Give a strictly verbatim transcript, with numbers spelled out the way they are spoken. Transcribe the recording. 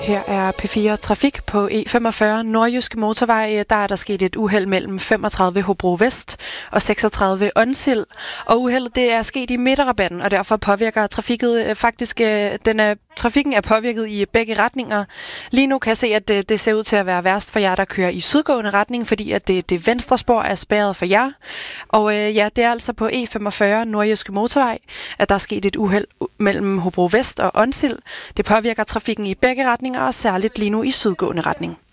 Her er P fire Trafik på E femogfyrre Nordjyske Motorvej. Der er der sket et uheld mellem femogtredive Hobro Vest og seksogtredive Onsild. Og uheldet det er sket i midterrabatten, og derfor påvirker trafikken faktisk den er, trafikken er påvirket i begge retninger. Lige nu kan jeg se, at det, det ser ud til at være værst for jer, der kører i sydgående retning, fordi at det, det venstre spor er spærret for jer. Og øh, ja, det er altså på E femogfyrre Nordjyske Motorvej, at der er sket et uheld mellem Hobro Vest og Onsild. Det påvirker trafikken i begge retninger, og særligt lige nu i sydgående retning.